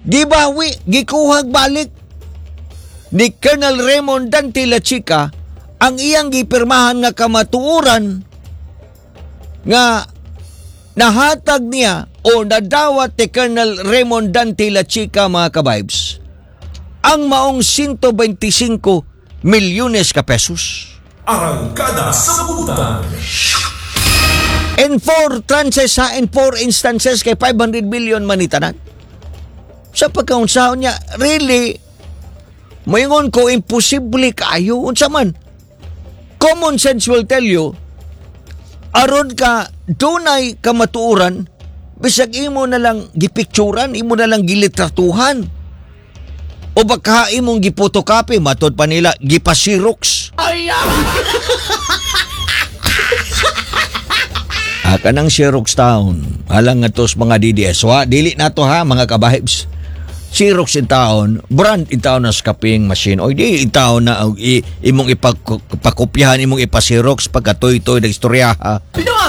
gibawi, gikuhag balik ni Colonel Raymond Dante La Chica ang iyang gipirmahan nga kamatuoran nga nahatag niya o nadawat ni Colonel Raymond Dante La Chica, mga kabibes, ang maong 125 milyones ka pesos. Arangkada sa Butan. In 4 tranches ha, in 4 instances kay 500 million manitanan. Sa pagkaunsaon niya, really, moingon ko, imposible kayo. Unsa man, common sense will tell you, aron ka dunay kamatuoran, bisag imo na lang gipicturan, imo na lang gilitratuhan. O baka imong gipotokapi, matod pa nila, gipasirox. Kanang Xerox Town, alang nga tos mga DDS. Dili na to ha, mga kabahibs. Xerox in town, brand in town na scaping machine. O di in town na imong ipakopyahan, imong ipasirox pagkatoy-toy na istorya ha.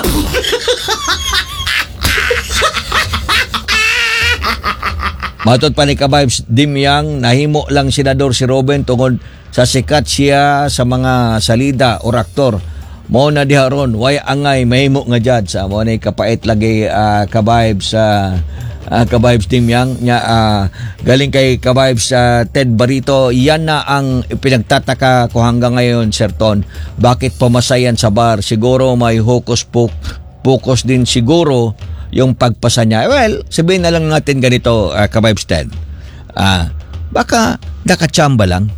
Matod pa ni kabahibs, Dimyang, nahimo lang senador si Robin tungod sa sikat siya sa mga salida o aktor. Mo na diharon, way angay mahimo nga judge. Mo na kapait lagi kabahibs kabahibs Dimyang nya galing kay kabahibs Ted Barito. Yan na ang pinagtataka ko hanggang ngayon, Sir Ton. Bakit pumasayan sa bar? Siguro may focus din siguro yung pagpasa niya. Well, sabihin na lang natin ganito, kabahibs Ted. Baka nakachamba lang.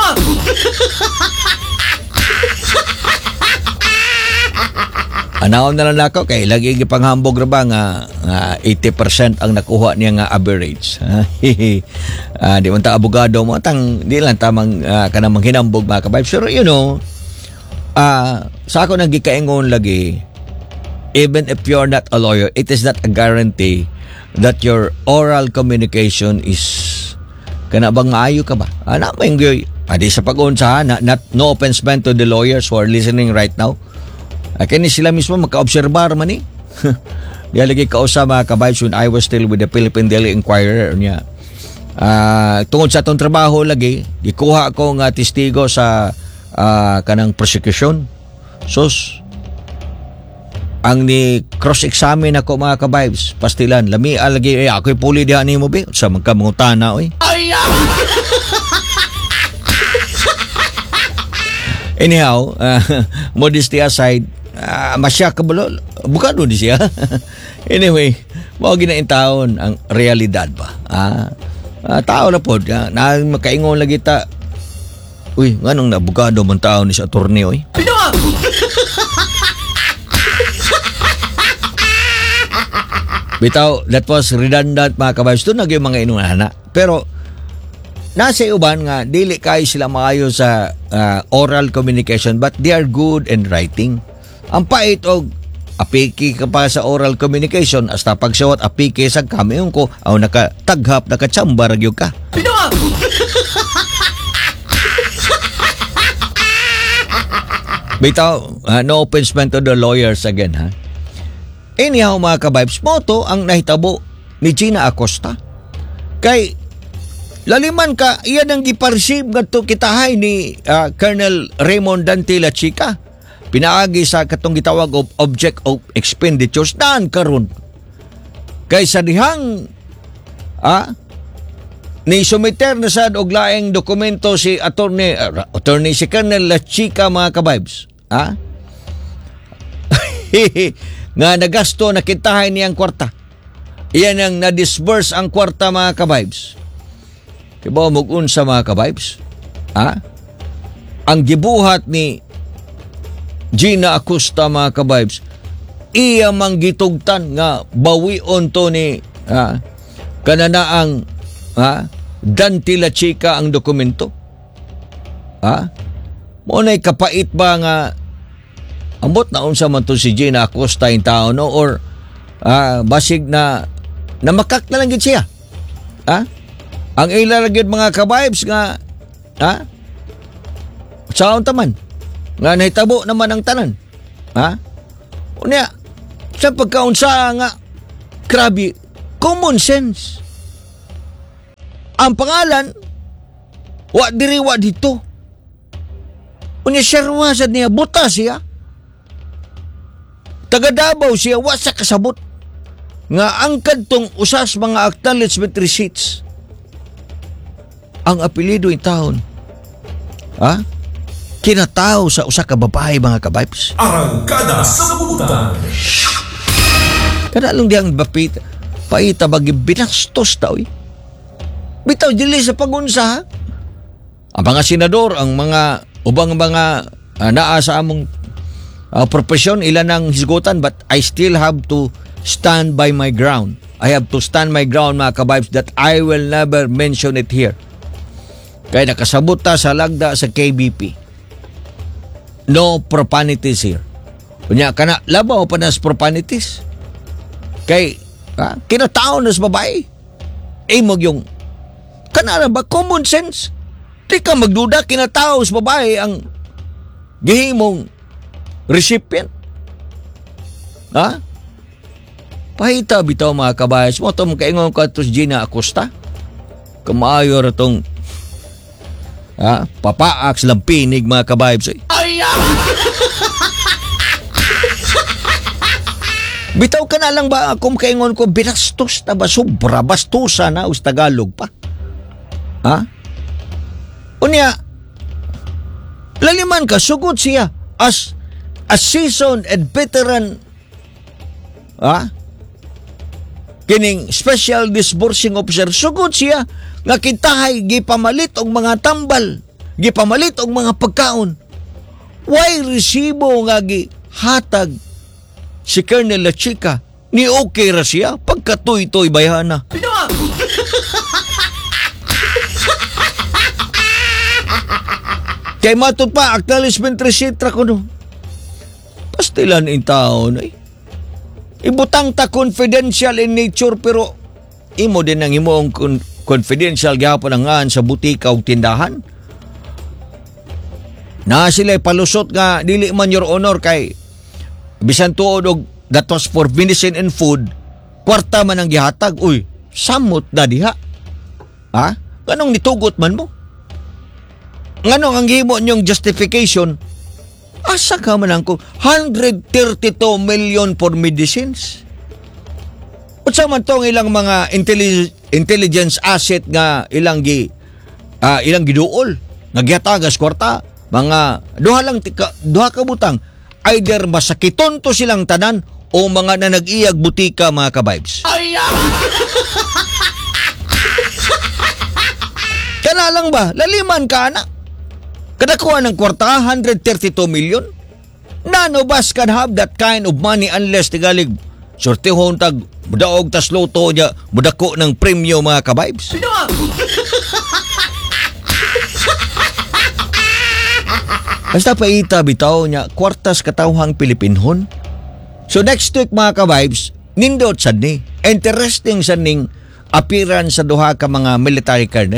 Anaon na lang ako kay lagi gipanghambog ra ba nga 80% ang nakuha niya nga average. Di man ta abogado mo tang di lang tamang kanang manghinambog mga kabay. Pero you know, sa ako nang gikaingon lagi, even if you're not a lawyer, it is not a guarantee that your oral communication is kana bang maayo ka ba? Ana may adi sa pag-unsa no offense meant to the lawyers who are listening right now. Kini sila mismo maka-obserbar man eh. Di lagi kausa mga kabaybs when I was still with the Philippine Daily Inquirer niya. Tungod sa atong trabaho lagi, gikuha ako nga testigo sa kanang prosecution. Sus, ang ni cross-examine ako mga kabaybs, pastilan, lami lagi, ako'y puli diha ni mo be, sa magkamungutana oy. Anyhow, modesty aside, masya kabalo, bukado di siya. Anyway, mao ginaintaon ang realidad ba. Tao na pod, na makaingon lagi ta. Uy, nganong nabukado man tao ni sa attorney oy. Bitaw, that was redundant mga kabaybs. Doon nagyong mga inunana. Pero nasa uban nga dili kay sila maayo sa oral communication, but they are good in writing. Ang pait og apiki ka pa sa oral communication, hasta pagsawat apiki sa kamyon ko aw nakataghap nakachambar gyud ka. Bitaw, no offense meant to the lawyers again ha. Anyhow mga kabibes, moto ang nahitabo ni Gina Acosta. Kay laliman ka, iyan ang gipareceive nga to kitahay ni Colonel Raymond Dante La Chica. Pinaagi sa katong gitawag of object of expenditures daan karon. Kay sa dihang ni sumiter na sad og laing dokumento si attorney si Colonel La Chica mga kabibes. Nga nagasto na kitahay niyang kwarta. Iyan ang na-disburse ang kwarta mga kabibes. Kibaw mugun sa mga kabibes. Ang gibuhat ni Gina Acosta mga kabibes, iya mang gitugtan nga bawion to ni kananaang Dante La Chica ang dokumento. Muna'y kapait ba nga ambot na unsa man to si Gina Acosta in tao no, or basig na namakak na lang gid siya. Ang ilalagid mga kabibes nga saon taman nga nahitabo naman ang tanan. Unya sa pagkaunsa nga grabe common sense. Ang pangalan, wa diri wa dito. Unya siyarwa sad niya, buta siya. Taga Davao siya, wa sa kasabot. Nga angkad tong usas mga acknowledgement receipts. Ang apelido in taon, kinatao sa usa ka babae mga kabibes. Arangkada sa Sabutan. Kada lang diyang paita bagi binastos tao. Bitaw dili sa pagunsa ha. Ang mga senador, ang mga ubang mga naa sa among profesyon, ilan ang hisgutan, but I still have to stand by my ground. I have to stand my ground mga kabibes that I will never mention it here. Kaya nakasabot ta sa lagda sa KBP. No profanities here. Kunya kana labaw pa nas profanities. Kay kinatao na sa babae. Imog yung kanara ba common sense? Di ka magduda kinatao sa babae ang gihimong recipient. Pahita bitaw mga kabayas mo itong kaingon ko atos Gina Acosta. Kamaayo ratong papaak silang pinig mga kabayas. Bitaw ka na lang ba kung kaingon ko binastos na ba sobra bastusa na us Tagalog pa. Unya laliman ka sugod siya as a seasoned and veteran kining special disbursing officer, sugod siya nga kintahay gipamalit og mga tambal, gipamalit og mga pagkaon. Why resibo nga gihatag si Colonel La Chica ni okay ra siya pagkatoy-toy bayhana. Kay matod pa acknowledgement receipt ra kuno. Pastilan in taon ay. Ibutang ta confidential in nature pero imo din ang imong confidential gihapon ang ngan sa butika o tindahan. Na sila palusot nga dili man your honor kay bisan tuod og that was for medicine and food, kwarta man ang gihatag. Uy, samot na diha. Ganong nitugot man mo? Nganong ang gihimo niyong justification? Asa ka man ang 132 million for medicines? Unsa man tong ilang mga intelligence asset nga ilang giduol nga gihatagas kwarta, mga duha ka butang, either masakiton to silang tanan o mga na nag-iyag butika mga kabibes. Kana lang ba? Laliman ka na. Kadakuha ng kwarta, 132 million. None of us can have that kind of money unless tigalig sortehon tag mudaog tas loto niya mudako ng premyo mga kabibes. Basta paita bitaw niya kwartas katawhang Pilipinhon. So next week mga kabibes, nindot sad ni. Interesting sad ning appearance sa duha ka mga military colonel.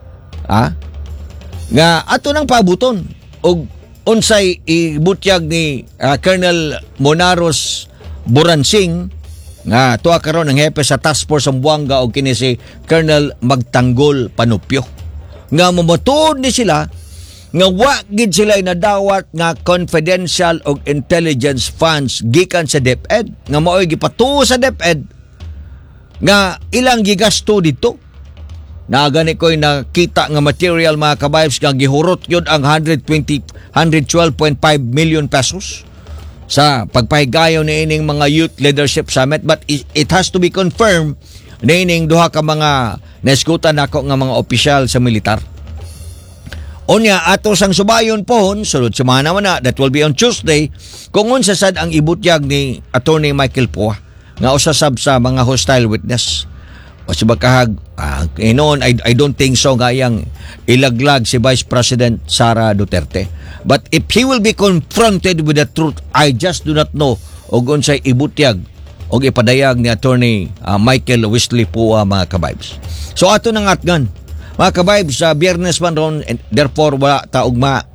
Nga ato nang pabuton og unsay ibutyag ni Colonel Monaros Buransing nga tuwa karon ang hepe sa task force sa Buanga og kini si Colonel Magtanggol Panupyo. Nga mamatuod ni sila nga wa gid sila nadawat nga confidential og intelligence funds gikan sa DepEd nga maoy gipatuo sa DepEd nga ilang gigasto dito. Nagani ko'y nakita nga material mga kabibes nga gihurot yun ang 112.5 million pesos sa pagpahigayon ni ining mga Youth Leadership Summit, but it has to be confirmed ni ining duha ka mga naiskutan nako nga mga opisyal sa militar. Unya ato sang subayon pohon sulod semana man na, that will be on Tuesday, kung unsa sad ang ibutyag ni Attorney Michael Poa nga usasab sa mga hostile witness. O sa bakahag, noon, I don't think so ngayang ilaglag si Vice President Sara Duterte. But if he will be confronted with the truth, I just do not know og unsay ibutyag og ipadayag ni Attorney Michael Wesley Poa mga kabibes. So ato nang atgan mga kabibes sa Biyernes man ron, and therefore wala ta og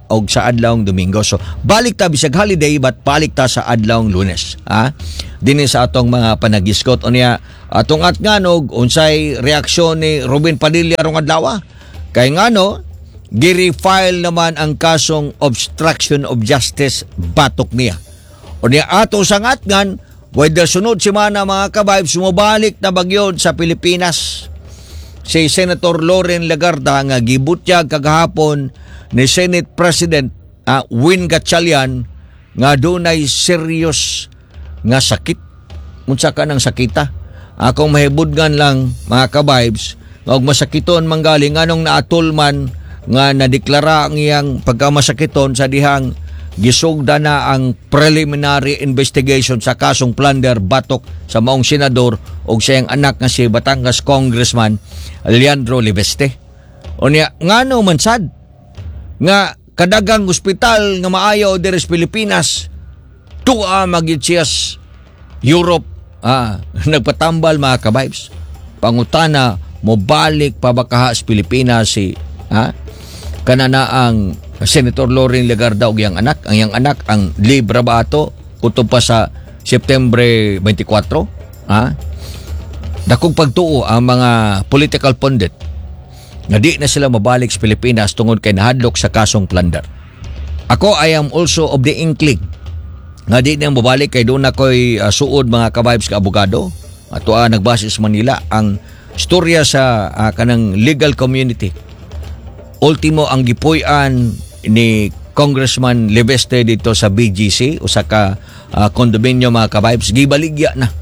o sa adlawng Domingo. So balik ta bisag holiday but balik ta sa adlawng Lunes. Dinhi sa atong mga panagiskot unya atong at nganog unsay reaksyon ni Ruben Padilla rong adlaw. Kay ngano gi-refile naman ang kasong obstruction of justice batok niya. Unya ato sa ngatngan whether sunod semana mga ka-vibes sumabalik na bagyon sa Pilipinas si Senator Loren Legarda nga gibutyag kagahapon ni Senate President Win Gatchalian nga dunay serious nga sakit. Unsa ka nang sakita? Akong mahibudgan lang mga ka-vibes nga og masakiton manggaling anong naatulman nga nadeklara ang iyang pagkamasakiton sa dihang gisugda na ang preliminary investigation sa kasong plunder batok sa maong senador o siyang anak nga si Batangas Congressman Leandro Libeste. Unya ngano man sad nga kadagang ospital nga maayo diri sa Pilipinas tuwa magitsiyas Europe nagpatambal mga ka-vibes. Pangutana mo balik pa ba kaha sa Pilipinas si kanana ang Senator Loren Legarda og iyang anak. Ang iyang anak ang libra ba ato kutob pa sa September 24. Dakong pagtuo ang mga political pundit nga di na sila mabalik sa Pilipinas tungod kay nahadlok sa kasong plunder. Ako I am also of the inkling nga di na mabalik kay doon ako'y suod mga ka-vibes ka abogado. Ato nagbase sa Manila ang storya sa kanang legal community. Ultimo ang gipuy-an ni Congressman Libeste dito sa BGC o sa kondominyo mga ka-vibes gibaligya na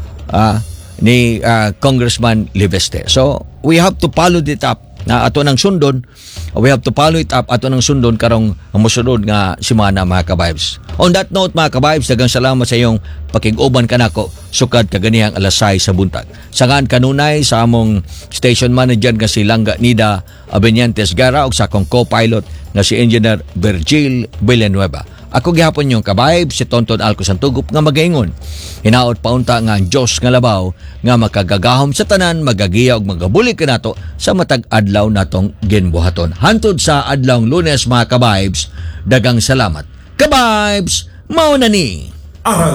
ni Congressman Libeste. So we have to follow it up na ato nang sundon. We have to follow it up ato nang sundon karong mosunod nga semana mga ka-vibes. On that note mga ka-vibes, daghang salamat sa iyong pakig-uban kanako sukad kaganihang alas 6 sa buntag. Sangan kanunay sa among station manager nga si Langga Nida Abeniantes Gara ug sa akong co-pilot nga si Engineer Virgil Villanueva. Ako gihapon yung ka-vibes si Tonton Alco Santugup nga magaingon. Hinaot paunta nga ang Diyos nga labaw nga makagagahom sa tanan, magagiya ug magabulig kanato sa matag adlaw natong ginbuhaton. Hantod sa adlawng Lunes mga ka-vibes, daghang salamat. Ka-vibes, mao na ni.